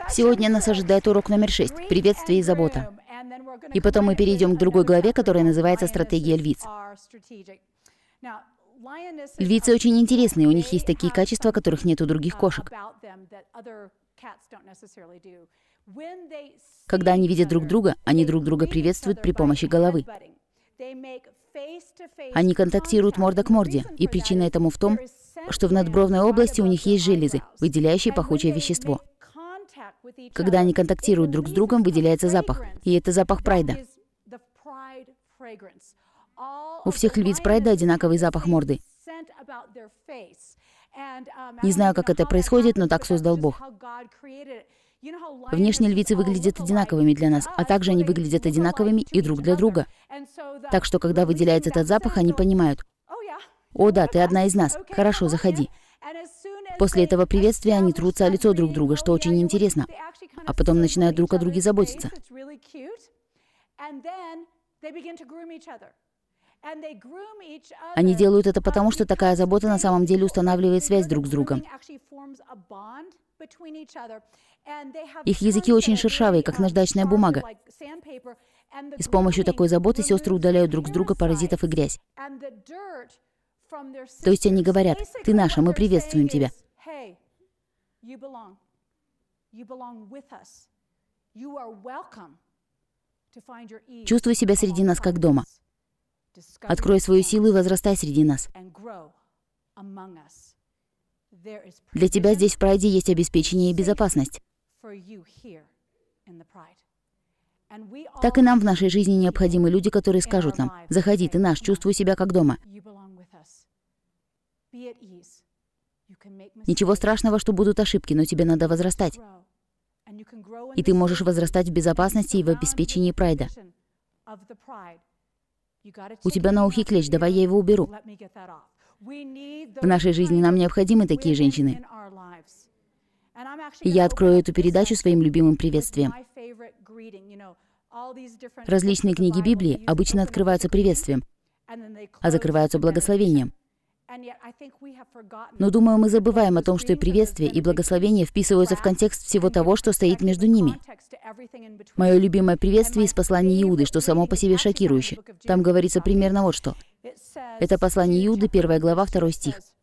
Сегодня нас ожидает урок номер 6 – приветствие и забота. И потом мы перейдем к другой главе, которая называется «Стратегия львиц». Львицы очень интересные, у них есть такие качества, которых нет у других кошек. Когда они видят друг друга, они друг друга приветствуют при помощи головы. Они контактируют морда к морде, и причина этому в том, что в надбровной области у них есть железы, выделяющие пахучее вещество. Когда они контактируют друг с другом, выделяется запах, и это запах прайда. У всех львиц прайда одинаковый запах морды. Не знаю, как это происходит, но так создал Бог. Внешне львицы выглядят одинаковыми для нас, а также они выглядят одинаковыми и друг для друга. Так что, когда выделяется этот запах, они понимают: «О да, ты одна из нас. Хорошо, заходи». После этого приветствия они трутся о лицо друг друга, что очень интересно, а потом начинают друг о друге заботиться. Они делают это потому, что такая забота на самом деле устанавливает связь друг с другом. Их языки очень шершавые, как наждачная бумага. И с помощью такой заботы сестры удаляют друг с друга паразитов и грязь. То есть они говорят: «Ты наша, мы приветствуем тебя». Чувствуй себя среди нас как дома. Открой свою силу и возрастай среди нас. Для тебя здесь в прайде есть обеспечение и безопасность. Так и нам в нашей жизни необходимы люди, которые скажут нам: «Заходи, ты наш, чувствуй себя как дома». Ничего страшного, что будут ошибки, но тебе надо возрастать. И ты можешь возрастать в безопасности и в обеспечении прайда. У тебя на ухе клещ, давай я его уберу. В нашей жизни нам необходимы такие женщины. И я открою эту передачу своим любимым приветствием. Различные книги Библии обычно открываются приветствием, а закрываются благословением. Но, думаю, мы забываем о том, что и приветствие, и благословение вписываются в контекст всего того, что стоит между ними. Мое любимое приветствие из послания Иуды, что само по себе шокирующе. Там говорится примерно вот что. Это послание Иуды, 1 глава, 2 стих.